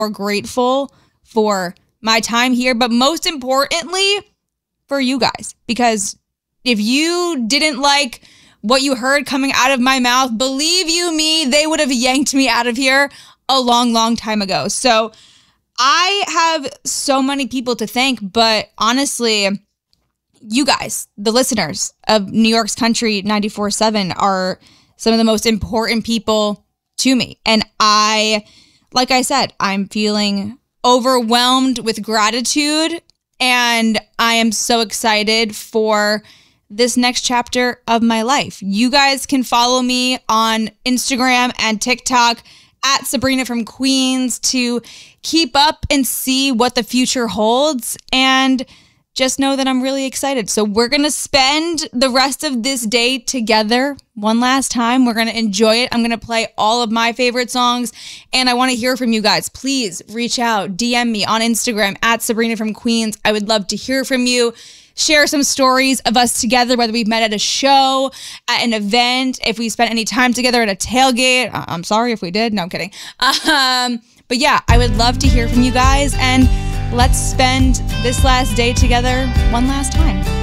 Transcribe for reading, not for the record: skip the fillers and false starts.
more grateful for my time here, but most importantly, for you guys. Because if you didn't like what you heard coming out of my mouth, believe you me, they would have yanked me out of here a long, long time ago. So I have so many people to thank, but honestly, you guys, the listeners of New York's Country 94.7 are some of the most important people to me. And like I said, I'm feeling overwhelmed with gratitude, and I am so excited for this next chapter of my life. You guys can follow me on Instagram and TikTok at Sabrina from Queens to keep up and see what the future holds. And just know that I'm really excited. So we're going to spend the rest of this day together one last time. We're going to enjoy it. I'm going to play all of my favorite songs, and I want to hear from you guys. Please reach out, DM me on Instagram at Sabrina from Queens. I would love to hear from you. Share some stories of us together, whether we've met at a show, at an event, if we spent any time together at a tailgate. I'm sorry if we did. No, I'm kidding. But yeah, I would love to hear from you guys, and let's spend this last day together one last time.